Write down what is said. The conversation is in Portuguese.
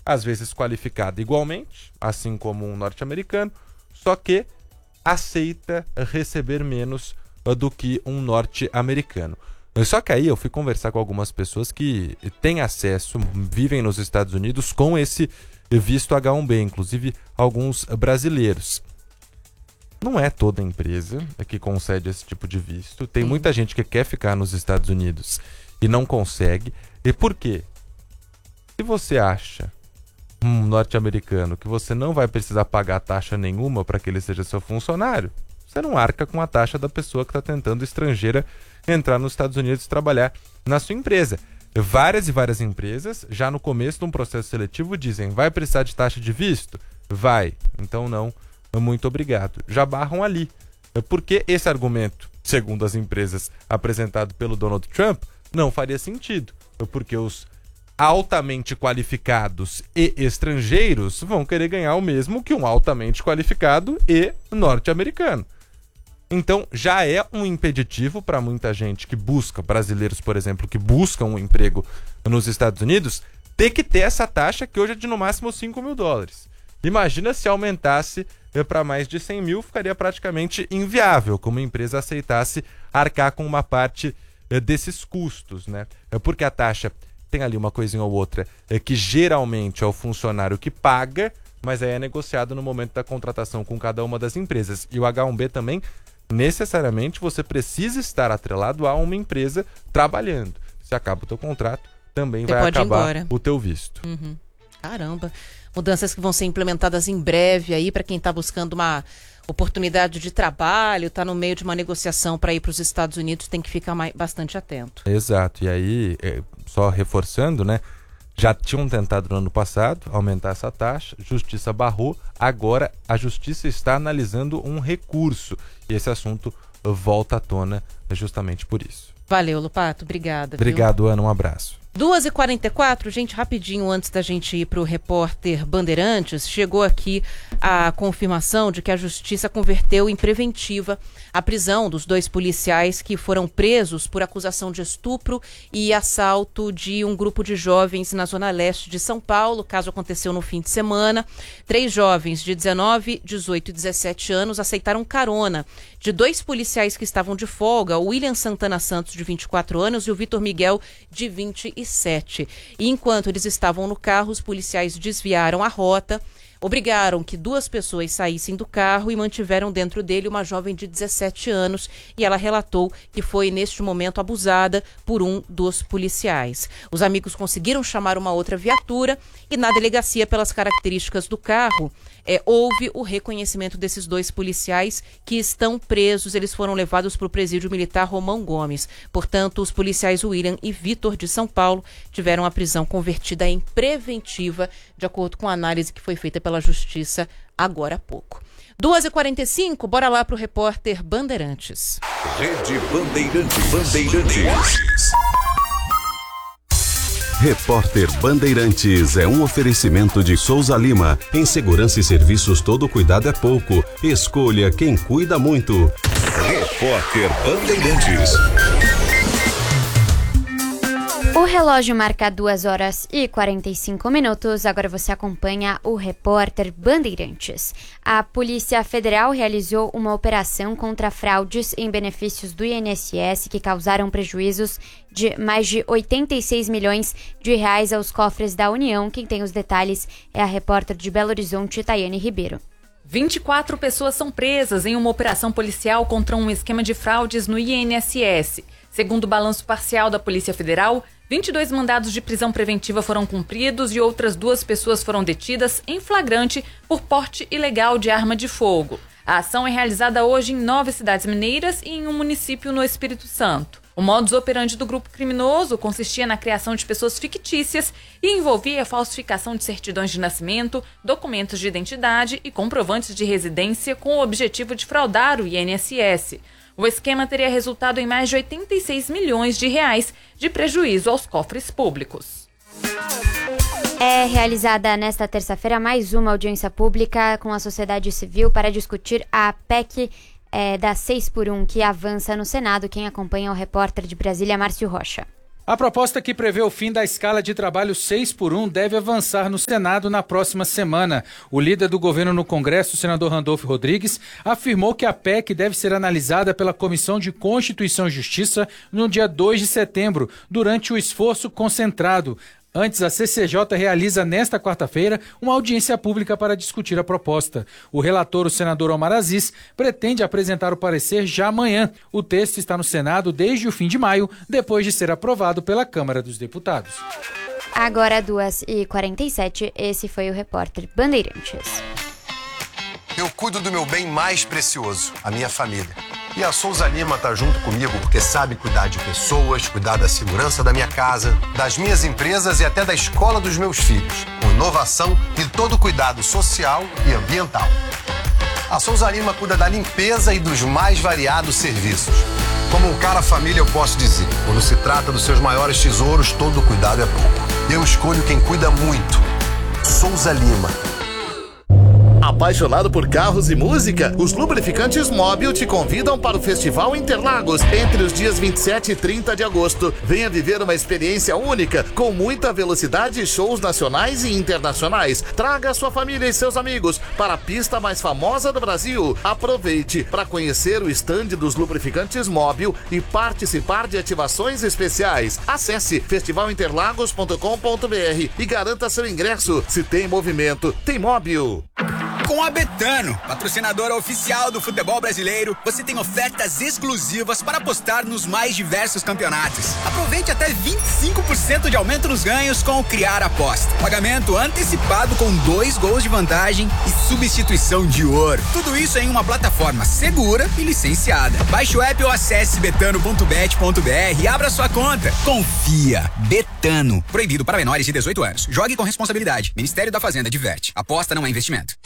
às vezes qualificada igualmente, assim como um norte-americano, só que aceita receber menos do que um norte-americano. Só que aí eu fui conversar com algumas pessoas que têm acesso, vivem nos Estados Unidos com esse visto H1B, inclusive alguns brasileiros. Não é toda empresa que concede esse tipo de visto. Tem muita gente que quer ficar nos Estados Unidos e não consegue. E por quê? Se você acha um norte-americano que você não vai precisar pagar taxa nenhuma para que ele seja seu funcionário, você não arca com a taxa da pessoa que está tentando estrangeira entrar nos Estados Unidos e trabalhar na sua empresa. Várias e várias empresas, já no começo de um processo seletivo, dizem: vai precisar de taxa de visto? Vai. Então não, muito obrigado. Já barram ali. Porque esse argumento, segundo as empresas apresentado pelo Donald Trump, não faria sentido. Porque os altamente qualificados e estrangeiros vão querer ganhar o mesmo que um altamente qualificado e norte-americano. Então, já é um impeditivo para muita gente que busca, brasileiros, por exemplo, que buscam um emprego nos Estados Unidos, ter que ter essa taxa que hoje é de no máximo $5 mil. Imagina se aumentasse para mais de 100 mil, ficaria praticamente inviável que uma empresa aceitasse arcar com uma parte desses custos, né? Porque a taxa tem ali uma coisinha ou outra que geralmente é o funcionário que paga, mas aí é negociado no momento da contratação com cada uma das empresas. E o H1B também, necessariamente, você precisa estar atrelado a uma empresa trabalhando. Se acaba o teu contrato, também você vai acabar o teu visto. Caramba. Mudanças que vão ser implementadas em breve aí para quem está buscando uma oportunidade de trabalho, está no meio de uma negociação para ir para os Estados Unidos, tem que ficar bastante atento. Exato. E aí, só reforçando, né? Já tinham tentado no ano passado aumentar essa taxa, Justiça barrou, agora a Justiça está analisando um recurso e esse assunto volta à tona justamente por isso. Valeu, Lopato, obrigada. Obrigado, Ana, um abraço. 2h44, gente, rapidinho antes da gente ir para o repórter Bandeirantes, chegou aqui a confirmação de que a Justiça converteu em preventiva a prisão dos 2 policiais que foram presos por acusação de estupro e assalto de um grupo de jovens na zona leste de São Paulo. O caso aconteceu no fim de semana. 3 jovens de 19, 18 e 17 anos aceitaram carona de 2 policiais que estavam de folga, o William Santana Santos, de 24 anos, e o Vitor Miguel, de 27. E enquanto eles estavam no carro, os policiais desviaram a rota, obrigaram que 2 pessoas saíssem do carro e mantiveram dentro dele uma jovem de 17 anos e ela relatou que foi, neste momento, abusada por um dos policiais. Os amigos conseguiram chamar uma outra viatura e na delegacia, pelas características do carro, houve o reconhecimento desses 2 policiais que estão presos. Eles foram levados para o presídio militar Romão Gomes. Portanto, os policiais William e Vitor de São Paulo tiveram a prisão convertida em preventiva, de acordo com a análise que foi feita pela Justiça agora há pouco. 2h45, bora lá para o repórter Bandeirantes. Rede Bandeirantes. Repórter Bandeirantes é um oferecimento de Souza Lima. Em segurança e serviços, todo cuidado é pouco. Escolha quem cuida muito. Repórter Bandeirantes. O relógio marca 2h45. Agora você acompanha o repórter Bandeirantes. A Polícia Federal realizou uma operação contra fraudes em benefícios do INSS que causaram prejuízos de mais de 86 milhões de reais aos cofres da União. Quem tem os detalhes é a repórter de Belo Horizonte, Tayane Ribeiro. 24 pessoas são presas em uma operação policial contra um esquema de fraudes no INSS. Segundo o balanço parcial da Polícia Federal, 22 mandados de prisão preventiva foram cumpridos e outras 2 pessoas foram detidas em flagrante por porte ilegal de arma de fogo. A ação é realizada hoje em 9 cidades mineiras e em um município no Espírito Santo. O modus operandi do grupo criminoso consistia na criação de pessoas fictícias e envolvia a falsificação de certidões de nascimento, documentos de identidade e comprovantes de residência com o objetivo de fraudar o INSS. O esquema teria resultado em mais de 86 milhões de reais de prejuízo aos cofres públicos. É realizada nesta terça-feira mais uma audiência pública com a sociedade civil para discutir a PEC da 6x1 que avança no Senado. Quem acompanha é o repórter de Brasília, Márcio Rocha. A proposta que prevê o fim da escala de trabalho 6x1 deve avançar no Senado na próxima semana. O líder do governo no Congresso, o senador Randolfo Rodrigues, afirmou que a PEC deve ser analisada pela Comissão de Constituição e Justiça no dia 2 de setembro, durante o esforço concentrado. Antes, a CCJ realiza nesta quarta-feira uma audiência pública para discutir a proposta. O relator, o senador Omar Aziz, pretende apresentar o parecer já amanhã. O texto está no Senado desde o fim de maio, depois de ser aprovado pela Câmara dos Deputados. Agora 2h47, esse foi o Repórter Bandeirantes. Eu cuido do meu bem mais precioso, a minha família. E a Souza Lima tá junto comigo porque sabe cuidar de pessoas, cuidar da segurança da minha casa, das minhas empresas e até da escola dos meus filhos, com inovação e todo cuidado social e ambiental. A Souza Lima cuida da limpeza e dos mais variados serviços. Como um cara família, eu posso dizer, quando se trata dos seus maiores tesouros, todo cuidado é pouco. Eu escolho quem cuida muito. Souza Lima. Apaixonado por carros e música? Os Lubrificantes Móbil te convidam para o Festival Interlagos entre os dias 27 e 30 de agosto. Venha viver uma experiência única, com muita velocidade e shows nacionais e internacionais. Traga sua família e seus amigos para a pista mais famosa do Brasil. Aproveite para conhecer o stand dos Lubrificantes Móbil e participar de ativações especiais. Acesse festivalinterlagos.com.br e garanta seu ingresso. Se tem movimento, tem Móbil. Com a Betano, patrocinadora oficial do futebol brasileiro, você tem ofertas exclusivas para apostar nos mais diversos campeonatos. Aproveite até 25% de aumento nos ganhos com o Criar Aposta. Pagamento antecipado com 2 gols de vantagem e substituição de ouro. Tudo isso em uma plataforma segura e licenciada. Baixe o app ou acesse betano.bet.br e abra sua conta. Confia. Betano. Proibido para menores de 18 anos. Jogue com responsabilidade. Ministério da Fazenda adverte. Aposta não é investimento.